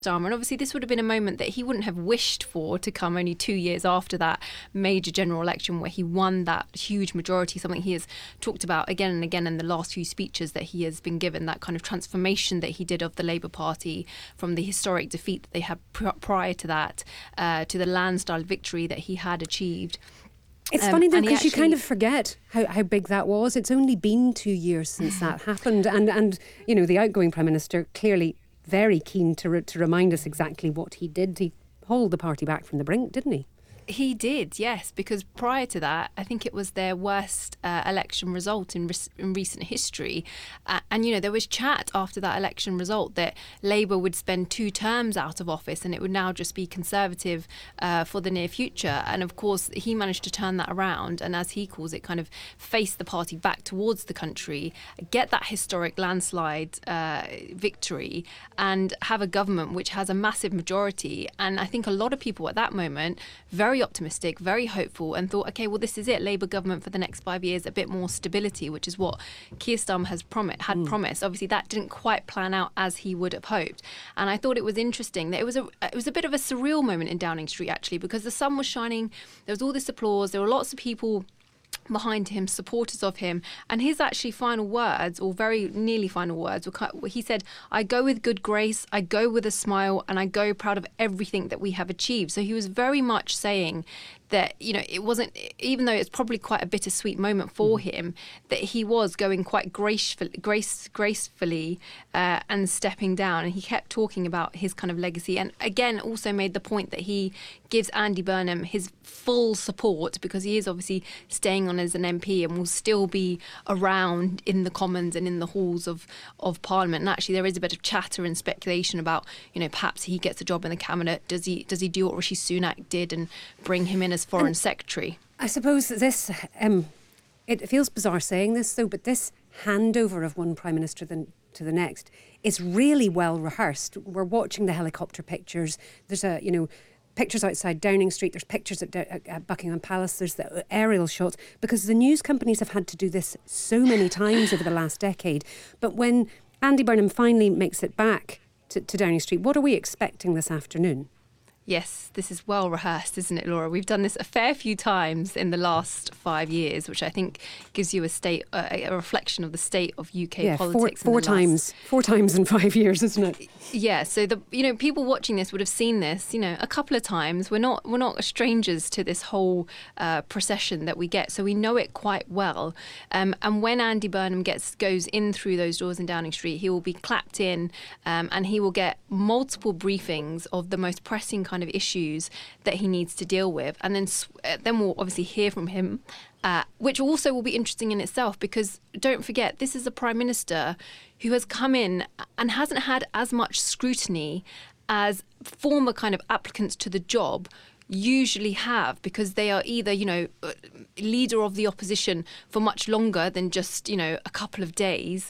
Starmer. And obviously this would have been a moment that he wouldn't have wished for to come only 2 years after that major general election where he won that huge majority, something he has talked about again and again in the last few speeches that he has been given, that kind of transformation that he did of the Labour Party from the historic defeat that they had prior to that to the landslide victory that he had achieved. It's funny though, because you kind of forget how big that was. It's only been 2 years since that happened. And you know, the outgoing Prime Minister clearly very keen to remind us exactly what he did. He hauled the party back from the brink, didn't he? He did, yes, because prior to that, I think it was their worst election result in recent history. And, you know, there was chat after that election result that Labour would spend 2 terms out of office and it would now just be Conservative for the near future. And, of course, he managed to turn that around and, as he calls it, kind of face the party back towards the country, get that historic landslide victory and have a government which has a massive majority. And I think a lot of people at that moment, very optimistic, very hopeful, and thought, okay, well, this is it, Labour government for the next 5 years, a bit more stability, which is what Keir Starmer had promised. Obviously, that didn't quite plan out as he would have hoped. And I thought it was interesting that it was a bit of a surreal moment in Downing Street, actually, because the sun was shining, there was all this applause, there were lots of people behind him, supporters of him, and his actually final words, or very nearly final words, were he said, "I go with good grace, I go with a smile, and I go proud of everything that we have achieved." So he was very much saying that, you know, it wasn't, even though it's probably quite a bittersweet moment for him, that he was going quite gracefully and stepping down. And he kept talking about his kind of legacy. And again, also made the point that he gives Andy Burnham his full support because he is obviously staying on as an MP and will still be around in the Commons and in the halls of Parliament. And actually, there is a bit of chatter and speculation about, you know, perhaps he gets a job in the cabinet. Does he do what Rishi Sunak did and bring him in as Foreign Secretary? I suppose this, it feels bizarre saying this though, but this handover of one Prime Minister to the next is really well rehearsed. We're watching the helicopter pictures. There's pictures outside Downing Street. There's pictures at Buckingham Palace. There's the aerial shots, because the news companies have had to do this so many times over the last decade. But when Andy Burnham finally makes it back to Downing Street, what are we expecting this afternoon? Yes, this is well rehearsed, isn't it, Laura? We've done this a fair few times in the last 5 years, which I think gives you a reflection of the state of UK politics. Four times in 5 years, isn't it? Yeah. So people watching this would have seen this, a couple of times. We're not strangers to this whole procession that we get, so we know it quite well. And when Andy Burnham goes in through those doors in Downing Street, he will be clapped in, and he will get multiple briefings of the most pressing kind of issues that he needs to deal with, and then we'll obviously hear from him, which also will be interesting in itself, because don't forget, this is a Prime Minister who has come in and hasn't had as much scrutiny as former kind of applicants to the job usually have, because they are either, leader of the opposition for much longer than just, a couple of days,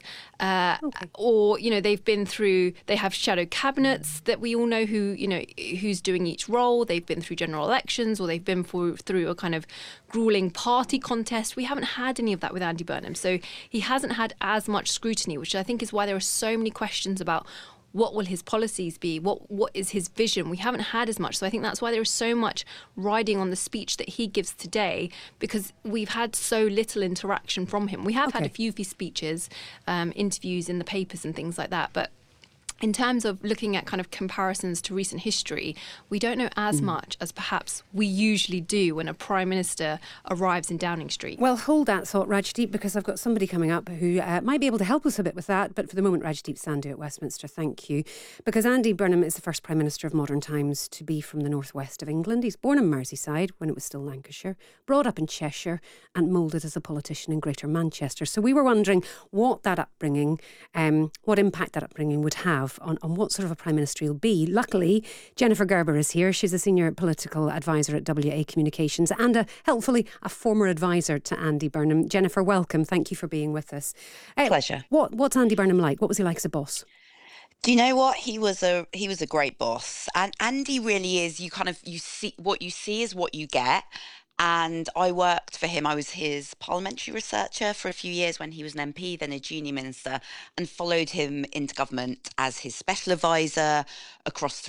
or, they have shadow cabinets that we all know who's doing each role. They've been through general elections, or they've been through a kind of grueling party contest. We haven't had any of that with Andy Burnham. So he hasn't had as much scrutiny, which I think is why there are so many questions about what will his policies be? What is his vision? We haven't had as much. So I think that's why there is so much riding on the speech that he gives today, because we've had so little interaction from him. We have had a few of his speeches, interviews in the papers and things like that. But in terms of looking at kind of comparisons to recent history, we don't know as much as perhaps we usually do when a Prime Minister arrives in Downing Street. Well, hold that thought, Rajdeep, because I've got somebody coming up who might be able to help us a bit with that. But for the moment, Rajdeep Sandhu at Westminster, thank you. Because Andy Burnham is the first Prime Minister of modern times to be from the northwest of England. He's born in Merseyside when it was still Lancashire, brought up in Cheshire and moulded as a politician in Greater Manchester. So we were wondering what that upbringing, what impact that upbringing would have on what sort of a Prime Minister he'll be. Luckily, Jennifer Gerber is here. She's a senior political advisor at WA Communications and helpfully a former advisor to Andy Burnham. Jennifer, welcome. Thank you for being with us. Pleasure. What's Andy Burnham like? What was he like as a boss? Do you know what? He was a great boss. And Andy really is, you see what you see is what you get. And I worked for him. I was his parliamentary researcher for a few years when he was an MP, then a junior minister, and followed him into government as his special advisor across